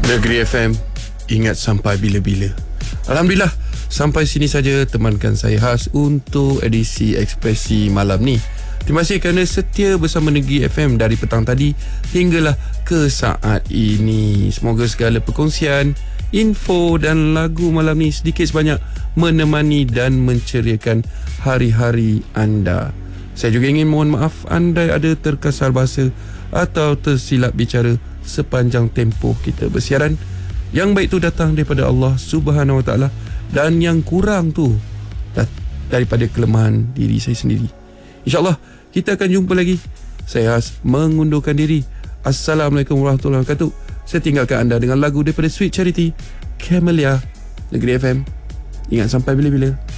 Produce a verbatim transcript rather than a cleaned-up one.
Negeri F M, ingat sampai bila-bila. Alhamdulillah, sampai sini saja temankan saya khas untuk edisi Ekspresi malam ni. Terima kasih kerana setia bersama Negeri F M dari petang tadi hinggalah ke saat ini. Semoga segala perkongsian, info dan lagu malam ni sedikit sebanyak menemani dan menceriakan hari-hari anda. Saya juga ingin mohon maaf andai ada terkasar bahasa atau tersilap bicara sepanjang tempoh kita bersiaran. Yang baik tu datang daripada Allah Subhanahu Wa Taala dan yang kurang tu daripada kelemahan diri saya sendiri. InsyaAllah kita akan jumpa lagi. Saya Has mengundurkan diri. Assalamualaikum warahmatullahi wabarakatuh. Saya tinggalkan anda dengan lagu daripada Sweet Charity, Camellia. Negeri F M, ingat sampai bila-bila.